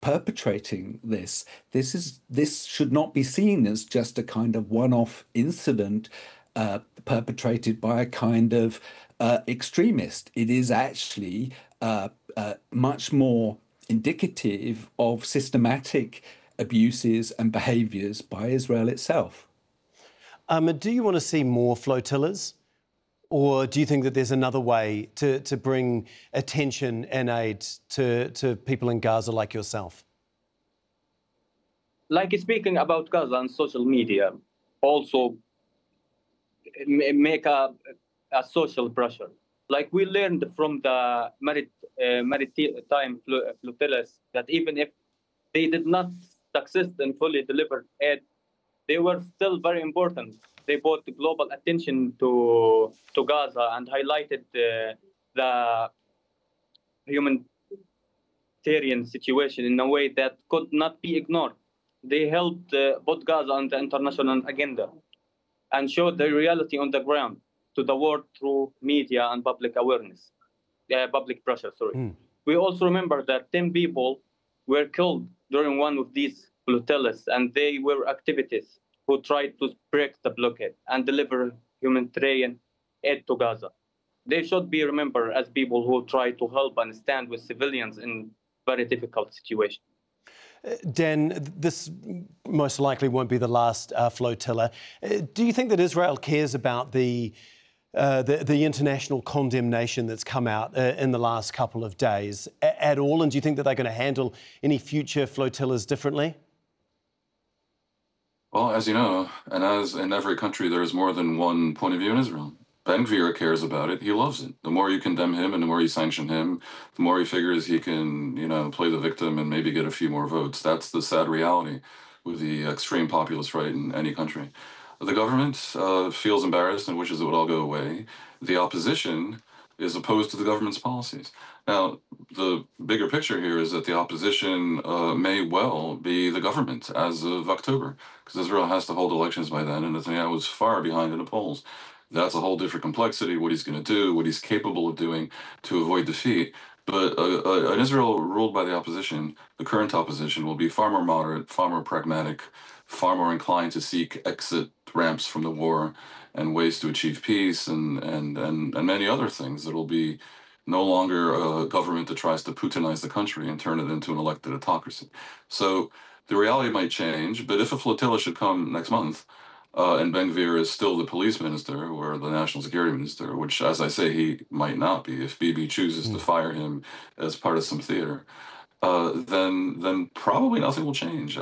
perpetrating this. This should not be seen as just a kind of one-off incident perpetrated by a kind of extremist. It is actually much more indicative of systematic abuses and behaviors by Israel itself. Do you want to see more flotillas? Or do you think that there's another way to bring attention and aid to people in Gaza like yourself? Like speaking about Gaza on social media, also make a social pressure. Like we learned from the maritime flotillas that even if they did not succeed and fully deliver aid, they were still very important. They brought the global attention to Gaza and highlighted the humanitarian situation in a way that could not be ignored. They helped put Gaza on the international agenda and showed the reality on the ground to the world through media and public awareness, public pressure, sorry. We also remember that 10 people were killed during one of these flotillas, and they were activists who tried to break the blockade and deliver humanitarian aid to Gaza. They should be remembered as people who try to help and stand with civilians in very difficult situations. Dan, this most likely won't be the last flotilla. Do you think that Israel cares about the international condemnation that's come out in the last couple of days at all? And do you think that they're going to handle any future flotillas differently? Well, as you know, and as in every country, there's more than one point of view in Israel. Ben-Gvir cares about it. He loves it. The more you condemn him and the more you sanction him, the more he figures he can, play the victim and maybe get a few more votes. That's the sad reality with the extreme populist right in any country. The government feels embarrassed and wishes it would all go away. The opposition is opposed to the government's policies. Now, the bigger picture here is that the opposition may well be the government as of October, because Israel has to hold elections by then, and Netanyahu is far behind in the polls. That's a whole different complexity, what he's going to do, what he's capable of doing to avoid defeat. But an Israel ruled by the opposition, the current opposition, will be far more moderate, far more pragmatic, far more inclined to seek exit ramps from the war and ways to achieve peace and many other things. It'll be no longer a government that tries to Putinize the country and turn it into an elected autocracy. So the reality might change, but if a flotilla should come next month, and Ben-Gvir is still the police minister or the national security minister, which, as I say, he might not be if Bibi chooses to fire him as part of some theater, then probably nothing will change.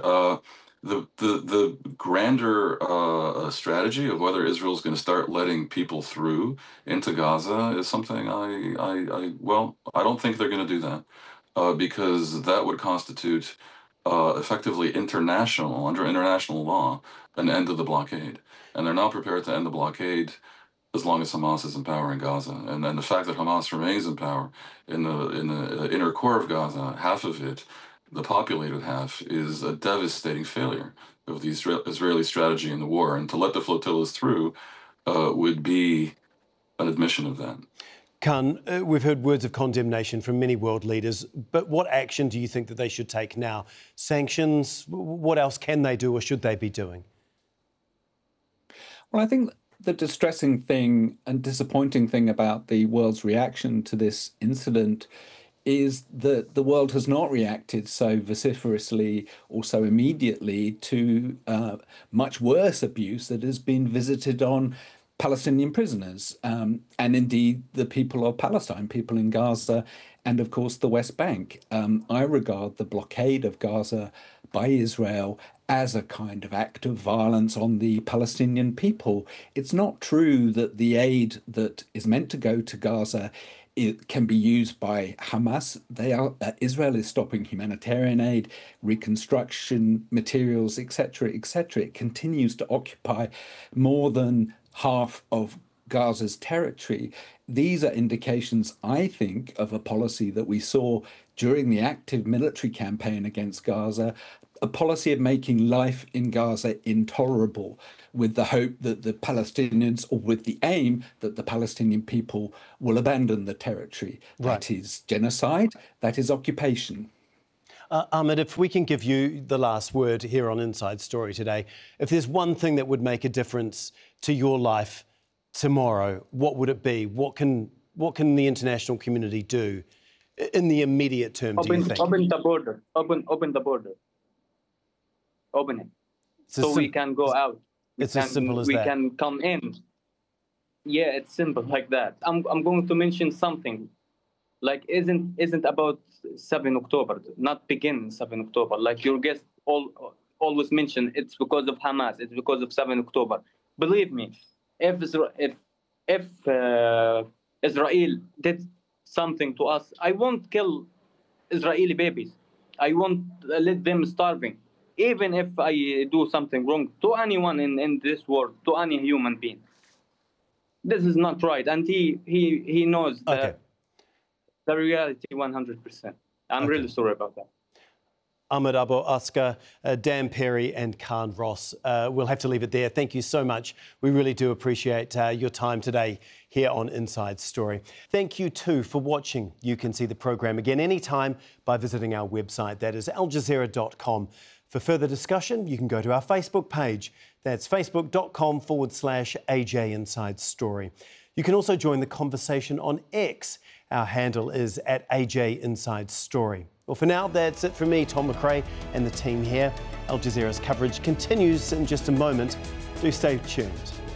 The grander strategy of whether Israel is going to start letting people through into Gaza is something I don't think they're going to do that because that would constitute effectively under international law, an end of the blockade. And they're not prepared to end the blockade as long as Hamas is in power in Gaza. And then the fact that Hamas remains in power in the inner core of Gaza, half of it, the populated half, is a devastating failure of the Israeli strategy in the war. And to let the flotillas through would be an admission of that. Khan, we've heard words of condemnation from many world leaders, but what action do you think that they should take now? Sanctions? What else can they do or should they be doing? Well, I think the distressing thing and disappointing thing about the world's reaction to this incident is that the world has not reacted so vociferously or so immediately to much worse abuse that has been visited on Palestinian prisoners, and indeed the people of Palestine, people in Gaza, and of course the West Bank. I regard the blockade of Gaza by Israel as a kind of act of violence on the Palestinian people. It's not true that the aid that is meant to go to Gaza can be used by Hamas. Israel is stopping humanitarian aid, reconstruction materials, etc., etc. It continues to occupy more than half of Gaza's territory. These are indications, I think, of a policy that we saw during the active military campaign against Gaza, a policy of making life in Gaza intolerable, with the hope that the Palestinians, or with the aim that the Palestinian people will abandon the territory. Right. That is genocide, that is occupation. Ahmed, if we can give you the last word here on Inside Story today, if there's one thing that would make a difference to your life tomorrow, what would it be? What can the international community do in the immediate term, do you think? Open the border. Open the border. Open it. So we can go out. It's as simple as that. We that. can come in. Yeah, it's simple like that. I'm going to mention something. Like, isn't about 7 October, not begin 7 October. Like your guest always mention, it's because of Hamas, it's because of 7 October. Believe me, if Israel did something to us, I won't kill Israeli babies. I won't let them starving. Even if I do something wrong to anyone in this world, to any human being. This is not right. And he knows the reality 100%. I'm really sorry about that. Ahmed Abu-Aqsa, Dan Perry and Khan Ross. We'll have to leave it there. Thank you so much. We really do appreciate your time today here on Inside Story. Thank you too for watching. You can see the programme again anytime by visiting our website. That is aljazeera.com. For further discussion, you can go to our Facebook page. That's facebook.com/AJ Inside Story. You can also join the conversation on X. Our handle is @AJ Inside Story. Well, for now, that's it from me, Tom McRae, and the team here. Al Jazeera's coverage continues in just a moment. Do stay tuned.